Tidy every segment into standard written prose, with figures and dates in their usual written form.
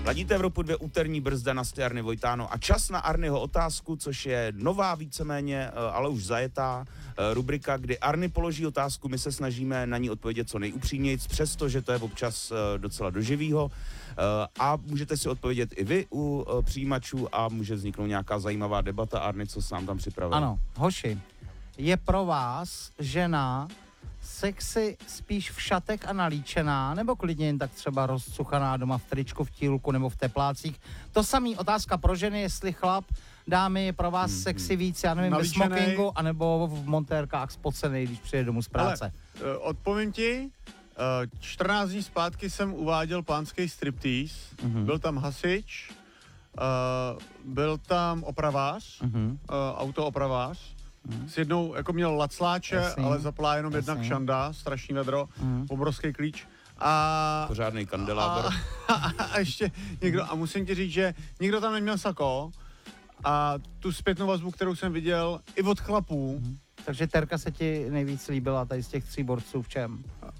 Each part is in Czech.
Ladíte Evropu 2, úterní brzda na Arny Vojtáno a čas na Arnyho otázku, což je nová víceméně, ale už zajetá rubrika, kdy Arny položí otázku, my se snažíme na ní odpovědět co nejupřímnějc, přestože to je občas docela do živýho. A můžete si odpovědět i vy u přijímačů a může vzniknout nějaká zajímavá debata. Arny, co sám tam připravil? Ano, hoši, je pro vás žena sexy spíš v šatek a nalíčená, nebo klidně jen tak třeba rozcuchaná doma v tričku, v tílku nebo v teplácích? To samý otázka pro ženy, jestli chlap, dámy, je pro vás sexy víc, já nevím, Nalíčenej. ve smokingu, anebo v montérkách spocený, když přijde domů z práce. Ale, odpovím ti, 14 dní zpátky jsem uváděl pánský striptease, byl tam hasič, byl tam opravář, autoopravář, s jednou, jako měl lacláče, Jasný. ale zaplá jenom jedna Jasný. kšanda, strašný vedro, obrovský klíč. A Pořádnej kandeláber. a ještě někdo, a musím ti říct, že nikdo tam neměl sako a tu zpětnou vazbu, kterou jsem viděl i od chlapů, Takže Terka se ti nejvíc líbila tady z těch 3 borců v čem?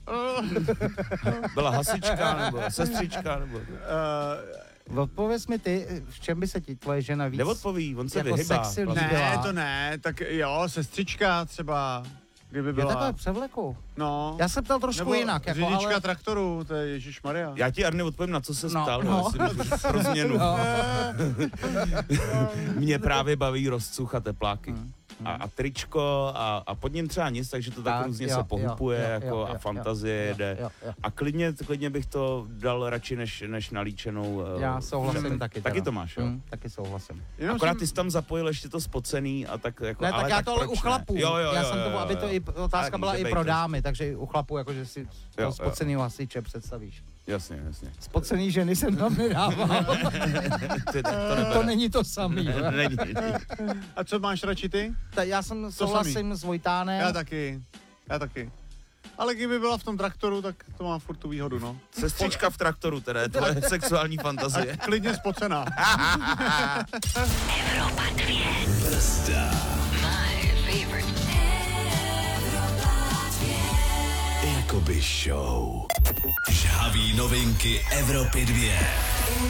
Byla hasička nebo sestřička nebo... Odpověz mi ty, v čem by se ti tvoje žena víc Neodpoví, on se jako vyhybá. sexy Vlastně. líbila? ne, to ne, tak jo, sestřička třeba, kdyby Je byla. takové převleku. No. Já jsem ptal trošku Nebo jinak, jako, řidička ale... traktoru, to je ježišmarja. Já ti, Arny, odpovím, na co se No, ptal, no. jestli můžeš pro změnu. No. Mě právě baví rozcuch a tepláky. A tričko a pod ním třeba nic, takže to tak různě se pohupuje a fantazie jede. Jo. A klidně bych to dal radši než nalíčenou. Já souhlasím taky. Taky teda. to máš, jo? Taky souhlasím. Jenom Akorát jsem- ty jsi tam zapojil ještě to spocený a tak jako... Ne, tak ale já to ale proč u chlapů. ne? Jo, Já jsem to, aby to i otázka Ale byla může i být pro prostě. dámy, takže i u chlapů, jakože si toho Jo. spocenýho hasiče představíš. Jasně. Spocený ženy jsem tam nedával. To To není to samý. Není. A co máš radši ty? Já jsem souhlasím s Vojtánem. Já taky. Ale kdyby byla v tom traktoru, tak to má furt tu výhodu, no. Sestřička v traktoru, teda je tvoje sexuální fantazie. A klidně spocená. Evropa 2. Brzda. My favorite. Evropa 2. Jakoby show. Žhavý novinky Evropy 2.